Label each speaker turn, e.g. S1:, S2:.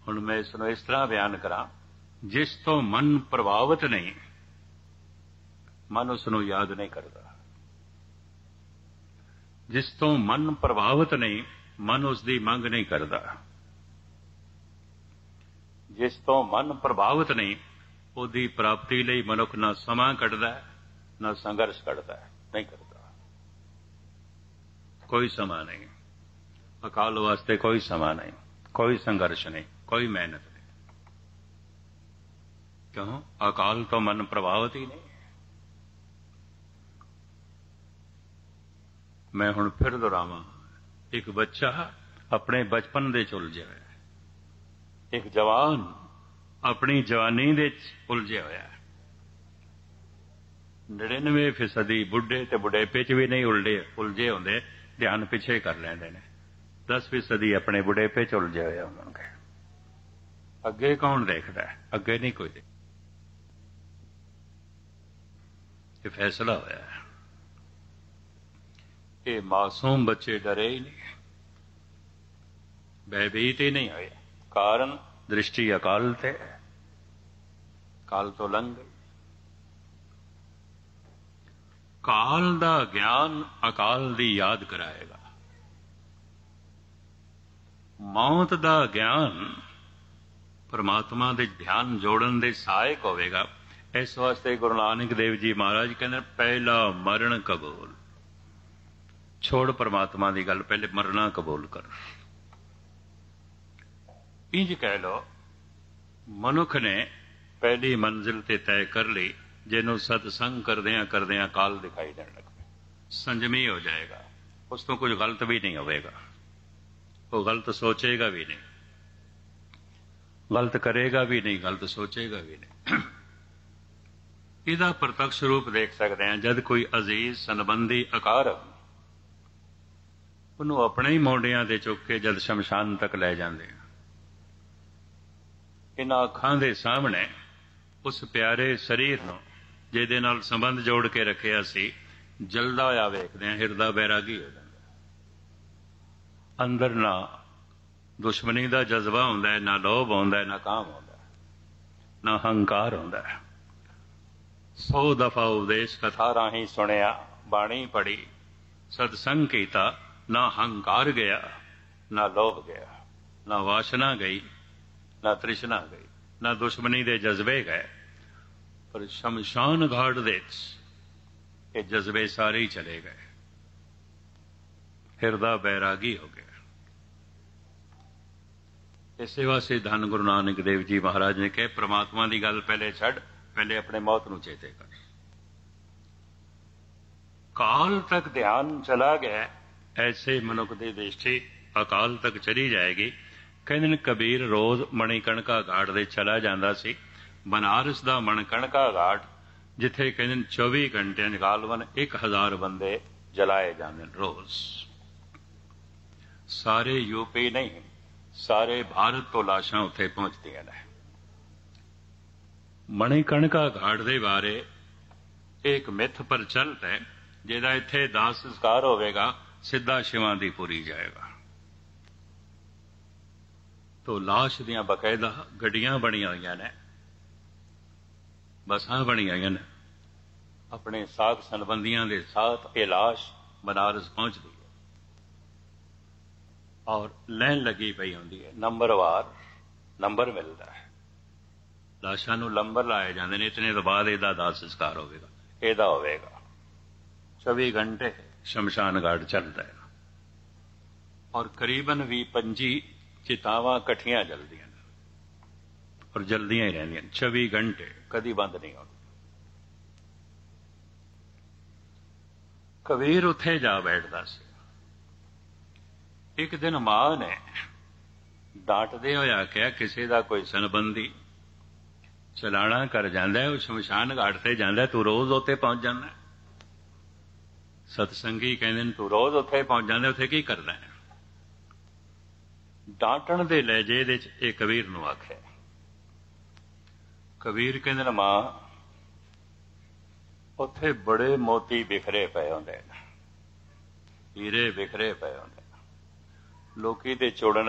S1: ਹੁਣ ਮੈਂ ਇਸ ਨੂੰ ਇਸ ਤਰ੍ਹਾਂ ਬਿਆਨ ਕਰਾਂ, ਜਿਸ ਤੋਂ ਮਨ ਪ੍ਰਭਾਵਿਤ ਨਹੀਂ, ਮਨ ਉਸ ਨੂੰ ਯਾਦ ਨਹੀਂ ਕਰਦਾ। ਜਿਸ ਤੋਂ ਮਨ ਪ੍ਰਭਾਵਿਤ ਨਹੀਂ, ਮਨ ਉਸ ਦੀ ਮੰਗ ਨਹੀਂ ਕਰਦਾ। ਜਿਸ ਤੋਂ ਮਨ ਪ੍ਰਭਾਵਿਤ ਨਹੀਂ, ਉਹਦੀ ਪ੍ਰਾਪਤੀ ਲਈ ਮਨੁੱਖ ਨਾ ਸਮਾਂ ਕੱਢਦਾ, ਨਾ ਸੰਘਰਸ਼ ਕੱਢਦਾ, ਨਹੀਂ ਕਰਦਾ। ਕੋਈ ਸਮਾਂ ਨਹੀਂ, ਅਕਾਲ ਵਾਸਤੇ ਕੋਈ ਸਮਾਂ ਨਹੀਂ, ਕੋਈ ਸੰਘਰਸ਼ ਨਹੀਂ, ਕੋਈ ਮਿਹਨਤ ਨਹੀਂ। ਕਿਉਂ? ਅਕਾਲ ਤੋਂ ਮਨ ਪ੍ਰਭਾਵਿਤ ਹੀ ਨਹੀਂ। ਮੈਂ ਹੁਣ ਫਿਰ ਦੁਹਰਾਵਾਂ, ਇੱਕ ਬੱਚਾ ਆਪਣੇ ਬਚਪਨ ਦੇ 'ਚ ਉਲਝਿਆ ਹੋਇਆ, ਇੱਕ ਜਵਾਨ ਆਪਣੀ ਜਵਾਨੀ ਦੇ 'ਚ ਉਲਝਿਆ ਹੋਇਆ। 99% ਬੁੱਢੇ ਤੇ ਬੁਢੇਪੇ 'ਚ ਵੀ ਨਹੀਂ ਉਲਝੇ ਹੁੰਦੇ, ਧਿਆਨ ਪਿੱਛੇ ਕਰ ਲੈਂਦੇ ਨੇ। 10% ਆਪਣੇ ਬੁਢੇਪੇ 'ਚ ਉਲਝੇ ਹੋਏ ਹੋਣਗੇ। ਅੱਗੇ ਕੌਣ ਦੇਖਦਾ? ਅੱਗੇ ਨਹੀਂ ਕੋਈ ਦੇਖਦਾ। ਇਹ ਫੈਸਲਾ ਹੋਇਆ ਹੈ। ਇਹ ਮਾਸੂਮ ਬੱਚੇ ਡਰੇ ਹੀ ਨਹੀਂ, ਭੈਭੀਤ ਹੀ ਨਹੀਂ ਹੋਏ। ਕਾਰਨ ਦ੍ਰਿਸ਼ਟੀ ਅਕਾਲ ਤੇ, ਕਾਲ ਤੋਂ ਲੰਘ ਗਈ। ਕਾਲ ਦਾ ਗਿਆਨ ਅਕਾਲ ਦੀ ਯਾਦ ਕਰਾਏਗਾ। ਮੌਤ ਦਾ ਗਿਆਨ ਪਰਮਾਤਮਾ ਦੇ ਧਿਆਨ ਜੋੜਨ ਦੇ ਸਹਾਇਕ ਹੋਵੇਗਾ। ਇਸ ਵਾਸਤੇ ਗੁਰੂ ਨਾਨਕ ਦੇਵ ਜੀ ਮਹਾਰਾਜ ਕਹਿੰਦੇ, ਪਹਿਲਾ ਮਰਨ ਕਬੂਲ। ਛੋੜ ਪਰਮਾਤਮਾ ਦੀ ਗੱਲ, ਪਹਿਲੇ ਮਰਨਾ ਕਬੂਲ ਕਰ। ਇੰਜ ਕਹਿ ਲੋ, ਮਨੁੱਖ ਨੇ ਪਹਿਲੀ ਮੰਜ਼ਿਲ ਤੇ ਤੈਅ ਕਰ ਲਈ, ਜਿਹਨੂੰ ਸਤਸੰਗ ਕਰਦਿਆਂ ਕਰਦਿਆਂ ਕਾਲ ਦਿਖਾਈ ਦੇਣ ਲੱਗ ਪਿਆ। ਸੰਜਮੀ ਹੋ ਜਾਏਗਾ, ਉਸ ਤੋਂ ਕੁਝ ਗਲਤ ਵੀ ਨਹੀਂ ਹੋਵੇਗਾ। ਉਹ ਗਲਤ ਸੋਚੇਗਾ ਵੀ ਨਹੀਂ, ਗਲਤ ਕਰੇਗਾ ਵੀ ਨਹੀਂ, ਗਲਤ ਸੋਚੇਗਾ ਵੀ ਨਹੀਂ। ਇਹਦਾ ਪ੍ਰਤੱਖ ਰੂਪ ਦੇਖ ਸਕਦੇ ਹਾਂ, ਜਦ ਕੋਈ ਅਜ਼ੀਜ਼ ਸੰਬੰਧੀ ਅਕਾਰਬ ਉਹਨੂੰ ਆਪਣੇ ਹੀ ਮੋਢਿਆਂ ਤੇ ਚੁੱਕ ਕੇ ਜਦ ਸ਼ਮਸ਼ਾਨ ਤੱਕ ਲੈ ਜਾਂਦੇ ਆ, ਇਹਨਾਂ ਅੱਖਾਂ ਦੇ ਸਾਹਮਣੇ ਉਸ ਪਿਆਰੇ ਸਰੀਰ ਨੂੰ ਜਿਹਦੇ ਨਾਲ ਸੰਬੰਧ ਜੋੜ ਕੇ ਰੱਖਿਆ ਸੀ, ਜਲਦਾ ਹੋਇਆ ਵੇਖਦੇ ਹਾਂ, ਹਿਰਦਾ ਬੈਰਾਗੀ ਹੋ ਜਾਂਦਾ। ਅੰਦਰ ਨਾ ਦੁਸ਼ਮਣੀ ਦਾ ਜਜ਼ਬਾ ਹੁੰਦਾ ਹੈ, ਨਾ ਲੋਭ ਹੁੰਦਾ ਹੈ, ਨਾ ਕਾਮ ਹੁੰਦਾ ਹੈ, ਨਾ ਹੰਕਾਰ ਹੁੰਦਾ ਹੈ। 100 ਦਫਾ ਉਪਦੇਸ਼ ਕਥਾ ਰਾਹੀਂ ਸੁਣਿਆ, ਬਾਣੀ ਪੜ੍ਹੀ, ਸਤਸੰਗ ਕੀਤਾ, ਨਾ ਹੰਕਾਰ ਗਿਆ, ਨਾ ਲੋਭ ਗਿਆ, ਨਾ ਵਾਸ਼ਨਾ ਗਈ, ਨਾ ਤ੍ਰਿਸ਼ਨਾ ਗਈ, ਨਾ ਦੁਸ਼ਮਣੀ ਦੇ ਜਜ਼ਬੇ ਗਏ। ਪਰ ਸ਼ਮਸ਼ਾਨ ਘਾਟ ਦੇ ਇਹ ਜਜ਼ਬੇ ਸਾਰੇ ਹੀ ਚਲੇ ਗਏ, ਹਿਰਦਾ ਬੈਰਾਗੀ ਹੋ ਗਿਆ। ਇਸੇ ਵਾਸਤੇ ਧੰਨ ਗੁਰੂ ਨਾਨਕ ਦੇਵ ਜੀ ਮਹਾਰਾਜ ਨੇ ਕਿਹਾ, ਪ੍ਰਮਾਤਮਾ ਦੀ ਗੱਲ ਪਹਿਲੇ ਛੱਡ, ਪਹਿਲੇ ਆਪਣੇ ਮੌਤ ਨੂੰ ਚੇਤੇ ਕਰ। ਕਾਲ ਤੱਕ ਧਿਆਨ ਚਲਾ ਗਿਆ, ਐਸੇ ਮਨੁੱਖ ਦੀ ਦ੍ਰਿਸ਼ਟੀ ਅਕਾਲ ਤੱਕ ਚਲੀ ਜਾਏਗੀ। ਕਹਿੰਦੇ ਨੇ ਕਬੀਰ ਰੋਜ਼ ਮਣੀਕਣਕਾ ਘਾਟ ਦੇ ਚਲਾ ਜਾਂਦਾ ਸੀ। ਬਨਾਰਸ ਦਾ ਮਣੀਕਣਕਾ ਘਾਟ, ਜਿੱਥੇ ਕਹਿੰਦੇ ਨੇ 24 ਘੰਟਿਆਂ ਚ ਗਾਲਵਨ 1000 ਬੰਦੇ ਜਲਾਏ ਜਾਂਦੇ ਨੇ ਰੋਜ਼। ਸਾਰੇ ਯੂਪੀ ਨਹੀਂ, ਸਾਰੇ ਭਾਰਤ ਤੋਂ ਲਾਸ਼ਾਂ ਉੱਥੇ ਪਹੁੰਚਦੀਆਂ ਨੇ। ਮਣੀਕਣਕਾ ਘਾਟ ਦੇ ਬਾਰੇ ਇੱਕ ਮਿੱਥ ਪ੍ਰਚਲਿਤ ਹੈ, ਜਿਹਦਾ ਇੱਥੇ ਦਾਹ ਸੰਸਕਾਰ ਹੋਵੇਗਾ, ਸਿੱਧਾ ਸ਼ਿਵਾਂ ਦੀ ਪੁਰੀ ਜਾਏਗਾ। ਤੋ ਲਾਸ਼ ਦੀਆਂ ਬਕਾਇਦਾ ਗੱਡੀਆਂ ਬਣੀਆਂ ਹੋਈਆਂ ਨੇ, ਬੱਸਾਂ ਬਣੀਆਂ ਹੋਈਆਂ ਨੇ, ਆਪਣੇ ਸਾਕ ਸੰਬੰਧੀਆਂ ਦੇ ਸਾਥ ਇਹ ਲਾਸ਼ ਬਨਾਰਸ ਪਹੁੰਚਦੀ ਹੈ। ਔਰ ਲਾਈਨ ਲੱਗੀ ਪਈ ਹੁੰਦੀ ਹੈ, ਨੰਬਰਵਾਰ ਨੰਬਰ ਮਿਲਦਾ ਹੈ। ਲਾਸ਼ਾਂ ਨੂੰ ਨੰਬਰ ਲਾਏ ਜਾਂਦੇ ਨੇ, ਇਤਨੇ ਤੋਂ ਬਾਅਦ ਇਹਦਾ ਦਾਹ ਸੰਸਕਾਰ ਹੋਵੇਗਾ, ਇਹਦਾ ਹੋਵੇਗਾ। 24 ਘੰਟੇ ਸ਼ਮਸ਼ਾਨ ਘਾਟ ਚੱਲਦਾ ਹੈ, ਔਰ ਕਰੀਬਨ 20-25 ਚਿਤਾਵਾਂ ਇਕੱਠੀਆਂ ਜਲਦੀਆਂ ਨੇ, ਔਰ ਜਲਦੀਆਂ ਹੀ ਰਹਿੰਦੀਆਂ 24 ਘੰਟੇ, ਕਦੀ ਬੰਦ ਨਹੀਂ ਹੁੰਦੀ। ਕਬੀਰ ਉੱਥੇ ਜਾ ਬੈਠਦਾ ਸੀ। ਇੱਕ ਦਿਨ ਮਾਂ ਨੇ ਡਾਂਟਦੇ ਹੋਇਆ ਕਿਹਾ, ਕਿਸੇ ਦਾ ਕੋਈ ਸੰਬੰਧੀ ਚਲਾਣਾ ਕਰ ਜਾਂਦਾ, ਉਹ ਸ਼ਮਸ਼ਾਨ ਘਾਟ ਤੇ ਜਾਂਦਾ, ਤੂੰ ਰੋਜ਼ ਉੱਥੇ ਪਹੁੰਚ ਜਾਂਦਾ। ਸਤਸੰਗੀ ਕਹਿੰਦੇ ਨੇ, ਤੂੰ ਰੋਜ਼ ਉੱਥੇ ਪਹੁੰਚ ਜਾਂਦਾ, ਉੱਥੇ ਕੀ ਕਰਦਾ ਹੈ? ਡਾਂਟਣ ਦੇ ਲਹਿਜੇ ਦੇ ਚ ਇਹ ਕਬੀਰ ਨੂੰ ਆਖਿਆ। ਕਬੀਰ ਕਹਿੰਦੇ ਨੇ, ਮਾਂ ਉੱਥੇ ਬੜੇ ਮੋਤੀ ਬਿਖਰੇ ਪਏ ਹੁੰਦੇ ਨੇ, ਹੀਰੇ ਬਿਖਰੇ ਪਏ ਹੁੰਦੇ ਨੇ, ਲੋਕੀ ਦੇ ਚੋੜਨ